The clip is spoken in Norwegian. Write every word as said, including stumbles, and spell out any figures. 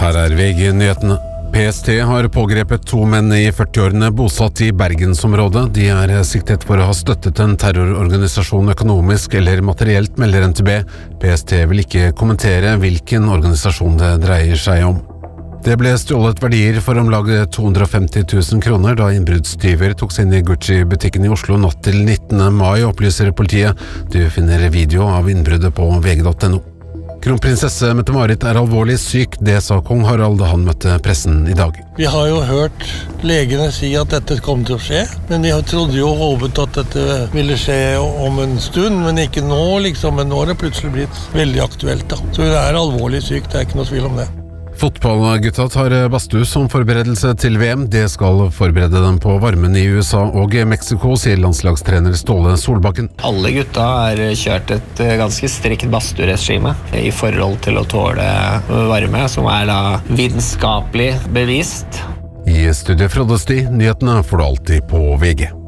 Her er V G-nyhetene. P S T har pågrepet to menn i førtiårene bosatt i Bergensområdet. De er siktet for å ha støttet en terrororganisasjon økonomisk eller materielt, melder N T B. P S T vil ikke kommentere hvilken organisasjon det dreier seg om. Det ble stjålet verdier for om lag to hundre og femti tusen kroner da innbruddstyver tok seg inn i Gucci-butikken i Oslo natt til nittende mai, opplyser politiet. Du finner video av innbruddet på V G punktum no. Kronprinsesse Mette-Marit er alvorlig syk, det sa kong Harald da han møtte pressen i dag. Vi har jo hørt legene si at dette kom til å skje, men vi trodde jo og håpet at dette ville skje om en stund, men ikke nå liksom, men nå har det plutselig blitt veldig aktuelt da. Så hun er alvorlig syk, det er ikke noe tvil om det. Fotballgutta tar badstue som forberedelse til V M. Det skal forberede dem på varmen i U S A og Mexico, sier landslagstrener Ståle Solbakken. Alle gutta har kjørt et ganske strikt badstueregime i forhold til å tåle varme, som er da vitenskapelig bevist. I studiet Frode Sti, nyhetene får du alltid på V G.